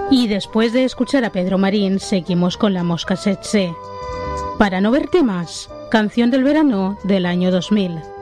Y después de escuchar a Pedro Marín, seguimos con La Mosca Tsetse. Para no verte más, canción del verano del año 2000.